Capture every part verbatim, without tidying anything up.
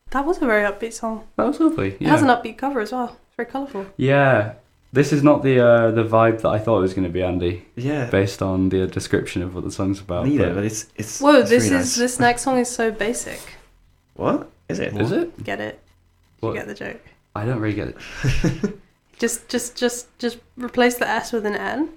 That was a very upbeat song. That was lovely. Yeah. It has an upbeat cover as well. It's very colourful. Yeah. This is not the uh, the vibe that I thought it was going to be, Andy. Yeah. Based on the description of what the song's about. Neither, but but it's it's. Whoa, it's this really is nice. this next song is so basic. What is it? Is it? Get it? What? You get the joke. I don't really get it. Just, just, just, just replace the S with an N.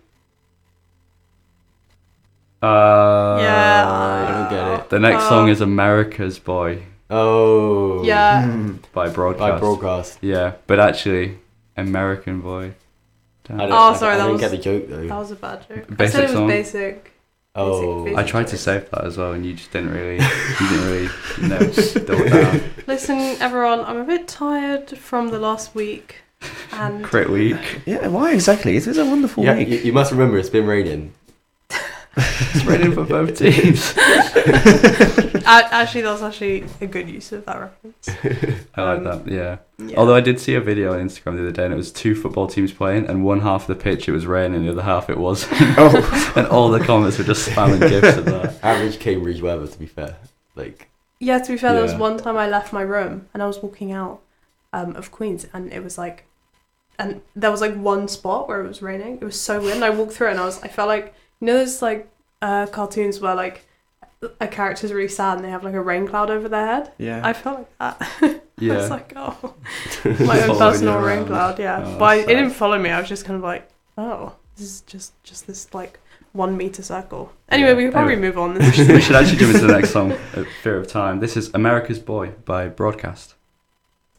Uh, Yeah. I don't get it. The next Oh. song is America's Boy Oh. Yeah. Hmm. by Broadcast. By broadcast. Yeah, but actually, American Boy. Damn. I don't, Oh, I, sorry, I that didn't was- get the joke though. That was a bad joke. I Basic said it was song? basic. oh. basic- I tried to choice. save that as well, and you just didn't really, you didn't really, you know, double down. Listen, everyone, I'm a bit tired from the last week, and Crit week. Yeah. Why exactly? It was a wonderful Yeah, week. you, you must remember it's been raining. It's raining for both teams. I, actually, that was actually a good use of that reference. I like Um, that. Yeah. Yeah. Although I did see a video on Instagram the other day, and it was two football teams playing, and one half of the pitch it was raining, and the other half it was. Oh. And all the comments were just spamming gifs of that. Average Cambridge weather, to be fair. Like, Yeah, to be fair, there was Yeah. one time I left my room and I was walking out um, of Queens, and it was like, and there was like one spot where it was raining. It was so weird, and I walked through it, and I was, I felt like, you know, those like uh, cartoons where like a character's really sad and they have like a rain cloud over their head. Yeah. I felt like that. I Yeah. was like, oh, my own Following personal you rain around. cloud. Yeah, Oh, but I, it that's sad. didn't follow me. I was just kind of like, oh, this is just just this like one meter circle. Anyway, Yeah. we could probably Anyway. move on. we should actually jump into the next song, uh, Fear of Time. This is America's Boy by Broadcast.